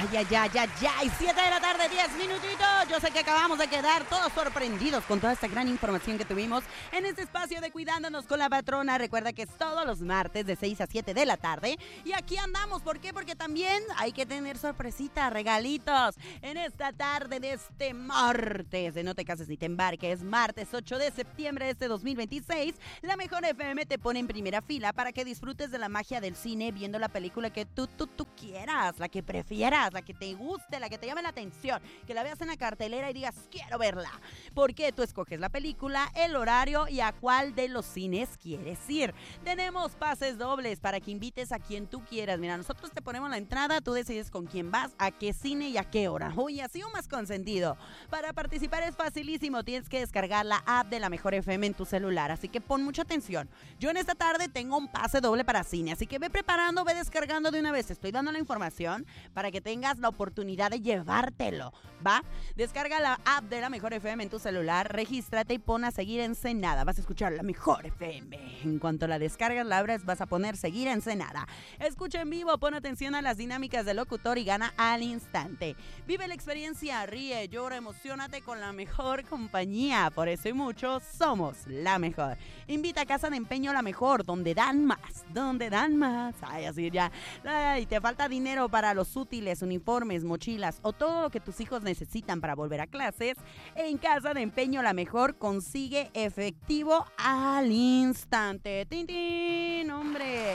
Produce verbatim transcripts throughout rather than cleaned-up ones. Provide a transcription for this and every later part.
ay, ay, ay, ay, siete de la tarde, diez minutitos. Yo sé que acabamos de quedar todos sorprendidos con toda esta gran información que tuvimos en este espacio de Cuidándonos con la Patrona. Recuerda que es todos los martes de seis a siete de la tarde. Y aquí andamos, ¿por qué? Porque también hay que tener sorpresitas, regalitos en esta tarde de este martes de No Te Cases ni Te Embarques, martes ocho de septiembre de este dos mil veintiséis. La Mejor F M te pone en primera fila para que disfrutes de la magia del cine viendo la película que tú, tú, tú quieras, la que prefieras, la que te guste, la que te llame la atención, que la veas en la cartelera y digas, quiero verla. Porque tú escoges la película, el horario y a cuál de los cines quieres ir. Tenemos pases dobles para que invites a quien tú quieras. Mira, nosotros te ponemos la entrada, tú decides con quién vas, a qué cine y a qué hora. Uy, así o más consentido. Para participar es facilísimo, tienes que descargar la app de La Mejor F M en tu celular, así que pon mucha atención. Yo en esta tarde tengo un pase doble para cine, así que ve preparando, ve descargando de una vez. Estoy dando la información para que tengas la oportunidad de llevártelo, ¿va? Descarga la app de La Mejor F M en tu celular, regístrate y pon a seguir Ensenada. Vas a escuchar La Mejor F M. En cuanto la descargas, la abres, vas a poner seguir Ensenada. Escucha en vivo, pon atención a las dinámicas del locutor y gana al instante. Vive la experiencia, ríe, llora, emocionate con la mejor compañía. Por eso y mucho, somos la mejor. Invita a Casa de Empeño La Mejor, donde dan más, donde dan más. Ay, así ya. Ay, te falta dinero para los útiles, uniformes, mochilas o todo lo que tus hijos necesitan para volver a clases. En Casa de Empeño La Mejor consigue efectivo al instante. ¡Tin, tin! ¡Hombre!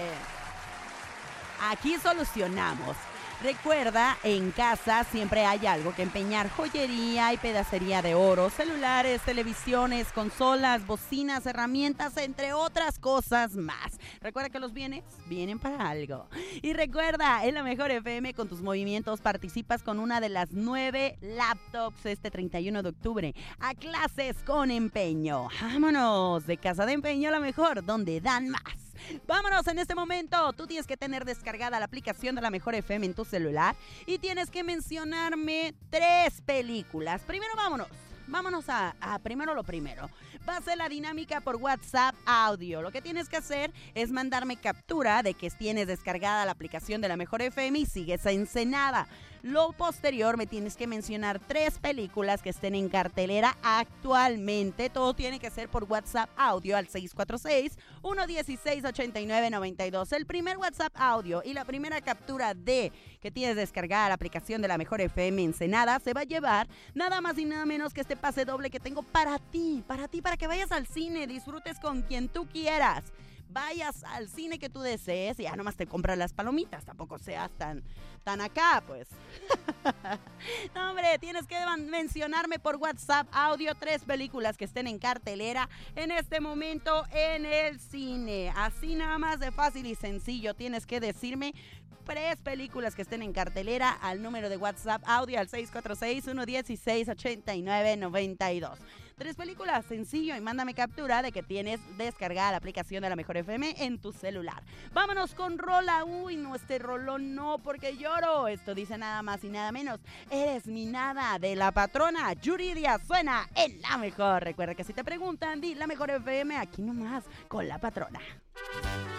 Aquí solucionamos. Recuerda, en casa siempre hay algo que empeñar: joyería y pedacería de oro, celulares, televisiones, consolas, bocinas, herramientas, entre otras cosas más. Recuerda que los bienes vienen para algo. Y recuerda, en La Mejor F M con tus movimientos participas con una de las nueve laptops este treinta y uno de octubre. A clases con empeño. Vámonos, de Casa de Empeño La Mejor, donde dan más. Vámonos en este momento. Tú tienes que tener descargada la aplicación de La Mejor F M en tu celular y tienes que mencionarme tres películas. Primero vámonos. Vámonos a, a primero lo primero. Va a ser la dinámica por WhatsApp audio. Lo que tienes que hacer es mandarme captura de que tienes descargada la aplicación de La Mejor F M y sigues a Ensenada. Lo posterior, me tienes que mencionar tres películas que estén en cartelera actualmente. Todo tiene que ser por WhatsApp audio al seis cuatro seis, uno uno seis, ocho nueve nueve dos. El primer WhatsApp audio y la primera captura de que tienes descargada la aplicación de La Mejor F M Ensenada se va a llevar nada más y nada menos que este pase doble que tengo para ti, para ti, para que vayas al cine, disfrutes con quien tú quieras. Vayas al cine que tú desees y ya nomás te compras las palomitas. Tampoco seas tan, tan acá, pues. No, hombre, tienes que mencionarme por WhatsApp audio tres películas que estén en cartelera en este momento en el cine. Así nada más de fácil y sencillo. Tienes que decirme tres películas que estén en cartelera al número de WhatsApp audio al seis cuatro seis, uno uno seis, ocho nueve nueve dos. Tres películas, sencillo, y mándame captura de que tienes descargada la aplicación de La Mejor F M en tu celular. Vámonos con rola. Uy, no, este rolón no, porque lloro. Esto dice nada más y nada menos. Eres mi nada, de La Patrona. Yuridia suena en La Mejor. Recuerda que si te preguntan, di La Mejor F M aquí nomás con La Patrona.